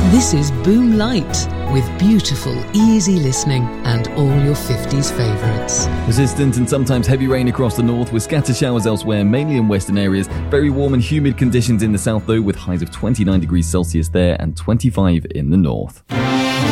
This is Boom Light, with beautiful, easy listening and all your 50s favourites. Persistent and sometimes heavy rain across the north with scattered showers elsewhere, mainly in western areas. Very warm and humid conditions in the south though, with highs of 29 degrees Celsius there and 25 in the north.